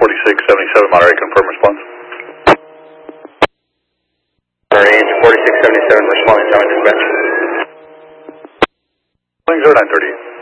4677 Monterey, confirm response. Range 4677, responding to dispatch. Wing 0930.